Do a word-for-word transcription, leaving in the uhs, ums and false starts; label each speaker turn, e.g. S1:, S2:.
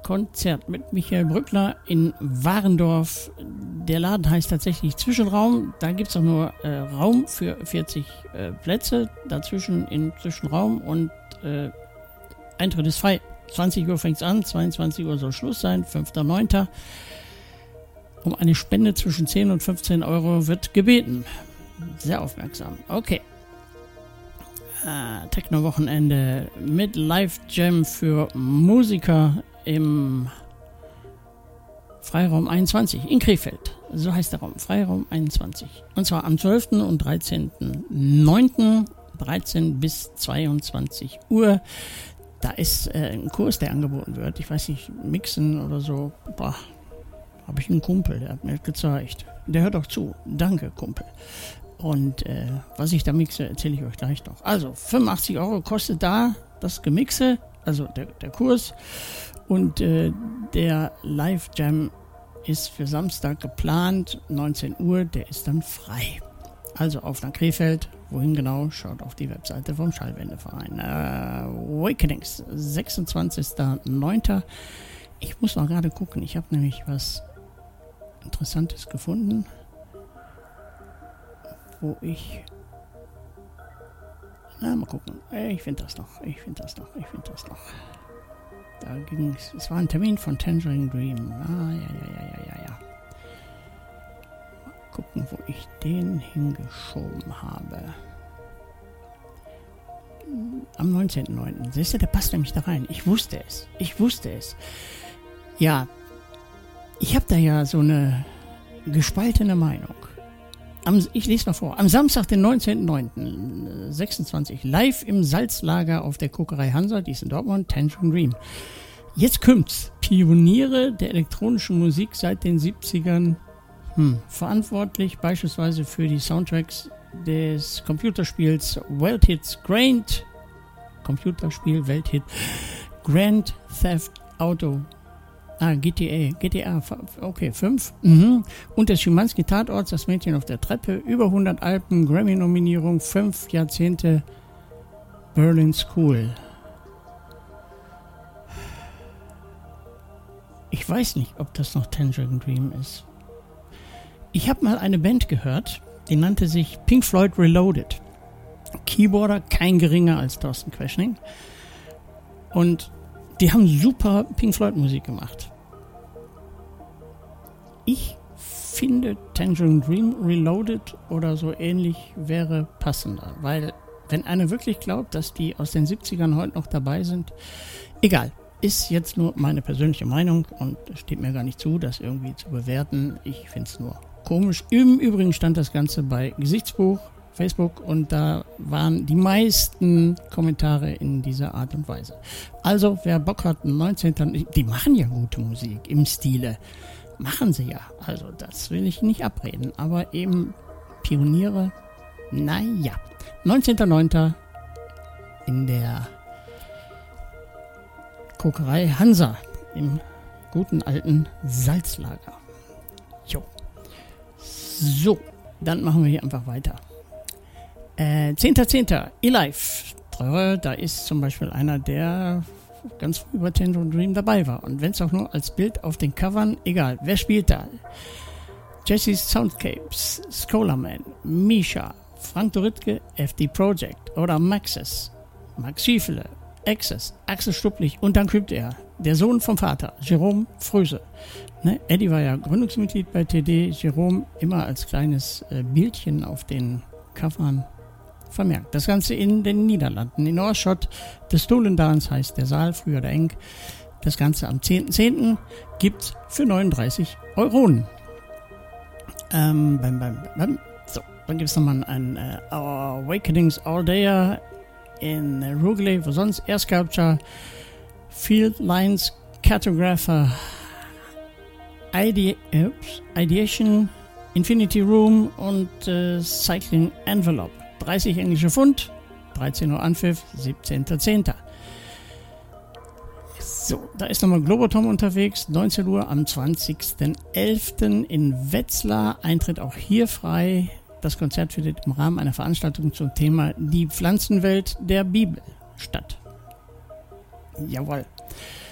S1: Konzert mit Michael Brückler in Warendorf. Der Laden heißt tatsächlich Zwischenraum. Da gibt es auch nur äh, Raum für vierzig äh, Plätze. Dazwischen im Zwischenraum und äh, Eintritt ist frei. zwanzig Uhr fängt es an, zweiundzwanzig Uhr soll Schluss sein, fünfter neunter Um eine Spende zwischen zehn und fünfzehn Euro wird gebeten. Sehr aufmerksam. Okay. Äh, Techno-Wochenende mit Live-Jam für Musiker im Freiraum einundzwanzig in Krefeld. So heißt der Raum, Freiraum einundzwanzig. Und zwar am zwölften und dreizehnten neunten dreizehn bis zweiundzwanzig Uhr. Da ist äh, ein Kurs, der angeboten wird. Ich weiß nicht, Mixen oder so. Boah, habe ich einen Kumpel, der hat mir das gezeigt. Der hört auch zu. Danke, Kumpel. Und äh, was ich da mixe, erzähle ich euch gleich noch. Also, fünfundachtzig Euro kostet da das Gemixe, also der, der Kurs. Und äh, der Live-Jam ist für Samstag geplant, neunzehn Uhr, der ist dann frei. Also auf nach Krefeld. Wohin genau? Schaut auf die Webseite vom Schallwendeverein. Äh, Awakenings, sechsundzwanzigster neunter Ich muss mal gerade gucken. Ich habe nämlich was Interessantes gefunden, wo ich... Na, mal gucken. Ich finde das noch. Ich finde das noch. Ich finde das noch. Da ging es... Es war ein Termin von Tangerine Dream. Ah, ja, ja, ja, ja, ja, ja. Gucken, wo ich den hingeschoben habe. Am neunzehnten neunten Siehst du, der passt nämlich da rein. Ich wusste es. Ich wusste es. Ja, ich habe da ja so eine gespaltene Meinung. Am, ich lese mal vor. Am Samstag, den neunzehnten neunten sechsundzwanzig live im Salzlager auf der Kokerei Hansa, die ist in Dortmund, Tangerine Dream. Jetzt kommt's. Pioniere der elektronischen Musik seit den siebzigern. Hm, verantwortlich beispielsweise für die Soundtracks des Computerspiels Welthits Grand Computerspiel Welthit Grand Theft Auto ah, G T A G T A, okay, fünf mhm. Und des Schimanski-Tatorts Das Mädchen auf der Treppe, über hundert Alben, Grammy-Nominierung, fünf Jahrzehnte Berlin School. Ich weiß nicht, ob das noch Tangerine Dream ist. Ich habe mal eine Band gehört, die nannte sich Pink Floyd Reloaded. Keyboarder, kein geringer als Thorsten Queschning. Und die haben super Pink Floyd Musik gemacht. Ich finde Tangerine Dream Reloaded oder so ähnlich wäre passender. Weil wenn einer wirklich glaubt, dass die aus den siebzigern heute noch dabei sind, egal. Ist jetzt nur meine persönliche Meinung und es steht mir gar nicht zu, das irgendwie zu bewerten. Ich finde es nur komisch. Im Übrigen stand das Ganze bei Gesichtsbuch, Facebook, und da waren die meisten Kommentare in dieser Art und Weise. Also, wer Bock hat, neunzehnten Die machen ja gute Musik im Stile. Machen sie ja. Also, das will ich nicht abreden. Aber eben Pioniere, naja. neunzehnten neunten in der Kokerei Hansa im guten alten Salzlager. Jo. So, dann machen wir hier einfach weiter. Äh, zehnter zehnter eLife. Da ist zum Beispiel einer, der ganz früh bei Tangerine Dream dabei war. Und wenn es auch nur als Bild auf den Covern, egal, wer spielt da? Jesse's Soundscapes, Scholarman, Misha, Frank Doritke, F D Project oder Maxis, Max Schiefele, Access, Axel Stupplich, und dann kübt er, der Sohn vom Vater, Jerome Fröse. Ne? Eddie war ja Gründungsmitglied bei T D, Jerome immer als kleines äh, Bildchen auf den Covern vermerkt. Das Ganze in den Niederlanden, in Oorschot des Stolendans heißt der Saal, früher der Enk. Das Ganze am zehnten zehnten gibt's für neununddreißig Euronen. Ähm, beim, beim, beim, so, dann gibt es nochmal ein äh, Awakenings All Day in Rugeley, wo sonst Air Sculpture, Field Lines Cartographer, Ide- oops, Ideation, Infinity Room und äh, Cycling Envelope. dreißig englische Pfund, dreizehn Uhr Anpfiff, siebzehnter zehnter So, da ist nochmal Globotom unterwegs, neunzehn Uhr am zwanzigsten elften in Wetzlar. Eintritt auch hier frei. Das Konzert findet im Rahmen einer Veranstaltung zum Thema Die Pflanzenwelt der Bibel statt. Jawohl.